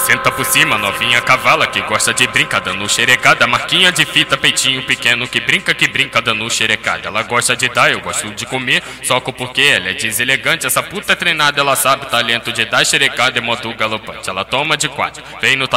Senta por cima, novinha cavala que gosta de brincar dando xerecada. Marquinha de fita, peitinho pequeno que brinca dando xerecada. Ela gosta de dar, eu gosto de comer, soco porque ela é deselegante. Essa puta é treinada, ela sabe o talento de dar xerecada. É modo galopante, ela toma de quatro, vem no